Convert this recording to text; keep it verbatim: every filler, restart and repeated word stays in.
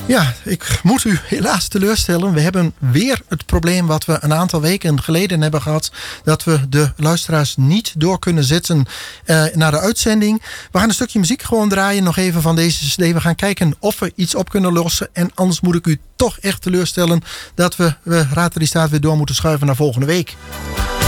Ja, ik moet u helaas teleurstellen. We hebben weer het probleem wat we een aantal weken geleden hebben gehad. Dat we de luisteraars niet door kunnen zetten uh, naar de uitzending. We gaan een stukje muziek gewoon draaien. Nog even van deze cd. We gaan kijken of we iets op kunnen lossen. En anders moet ik u toch echt teleurstellen dat we, we Raad die staat weer door moeten schuiven naar volgende week.